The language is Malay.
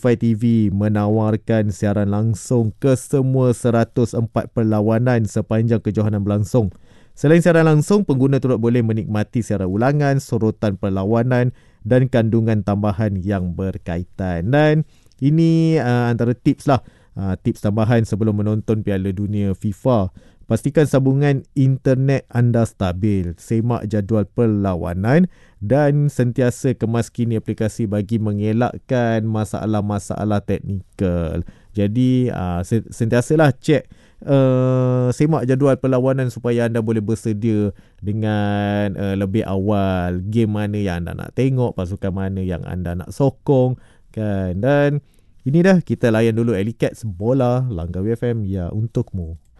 MiFi TV menawarkan siaran langsung ke semua 104 perlawanan sepanjang kejohanan berlangsung. Selain siaran langsung, pengguna turut boleh menikmati siaran ulangan, sorotan perlawanan dan kandungan tambahan yang berkaitan. Dan ini antara tips lah. Tips tambahan sebelum menonton Piala Dunia FIFA. Pastikan sambungan internet anda stabil, semak jadual perlawanan dan sentiasa kemaskini aplikasi bagi mengelakkan masalah-masalah teknikal. Jadi sentiasalah cek semak jadual perlawanan supaya anda boleh bersedia dengan lebih awal game mana yang anda nak tengok, pasukan mana yang anda nak sokong kan. Dan ini dah, kita layan dulu Alley Cats Bola Langkawi FM ya untukmu.